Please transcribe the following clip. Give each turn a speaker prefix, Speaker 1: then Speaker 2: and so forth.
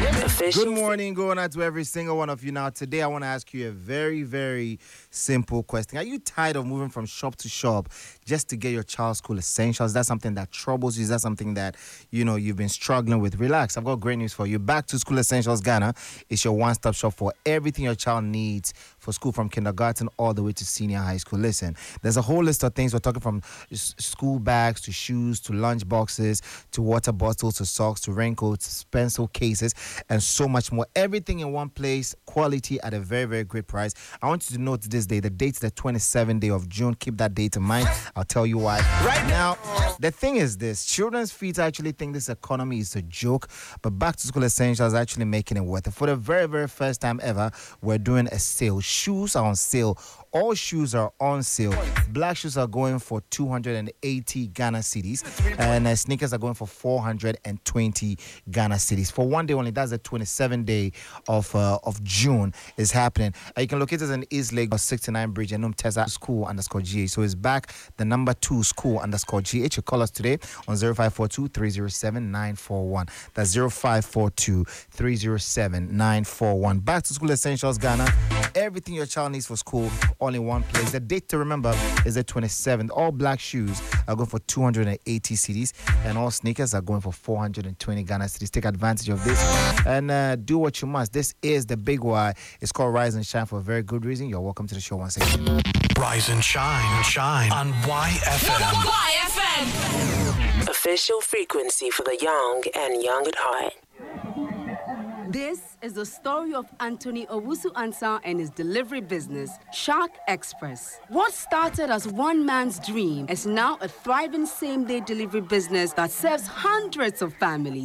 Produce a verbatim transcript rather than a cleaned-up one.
Speaker 1: Good morning, going out to every single one of you. Now, today I want to ask you a very, very simple question. Are you tired of moving from shop to shop just to get your child's school essentials? Is that something that troubles you? Is that something that, you know, you've been struggling with? Relax. I've got great news for you. Back to School Essentials Ghana is your one-stop shop for everything your child needs for school, from kindergarten all the way to senior high school. Listen, there's a whole list of things. We're talking from school bags to shoes to lunch boxes to water bottles to socks to raincoats, pencil cases, and so much more. Everything in one place, quality at a very, very great price. I want you to note this day. The date's the twenty-seventh day of June. Keep that date in mind. I'll tell you why. Right now, the thing is this. Children's feet actually think this economy is a joke, but Back to School Essentials is actually making it worth it. For the very, very first time ever, we're doing a sale. Shoes are on sale. All shoes are on sale. Black shoes are going for two hundred eighty Ghana cedis, and uh, sneakers are going for four hundred twenty Ghana cedis. For one day only, that's the twenty-seventh day of uh, of June is happening. Uh, you can locate us in East Lagos sixty-nine Bridge and Umtesa School underscore G A. So it's back the number two school underscore G H. You call us today on zero five four two, three zero seven, nine four one. That's zero five four two, three zero seven, nine four one. Back to School Essentials Ghana. Everything your child needs for school, all in one place. The date to remember is the twenty-seventh. All black shoes are going for two hundred eighty cedis, and all sneakers are going for four hundred twenty Ghana cedis. Take advantage of this and uh, do what you must. This is the Big Y. It's called Rise and Shine for a very good reason. You're welcome to the show once again.
Speaker 2: Rise and Shine, shine on Y F M.
Speaker 3: Y F M. Official frequency for the young and young at heart.
Speaker 4: This is the story of Anthony Owusu Ansah and his delivery business, Shark Express. What started as one man's dream is now a thriving same-day delivery business that serves hundreds of families.